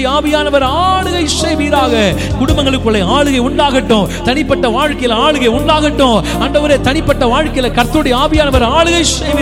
கர்த்தருடைய ஆவியானவர் ஆளுகை செய்வீராக. குடும்பங்களுக்குள்ளே ஆளுகை உண்டாகட்டும், தனிப்பட்ட வாழ்க்கையில் ஆளுகை உண்டாகட்டும். ஆண்டவரே, தனிப்பட்ட வாழ்க்கையில கர்த்தருடைய ஆவியானவர் ஆளுகை செய்வீராக.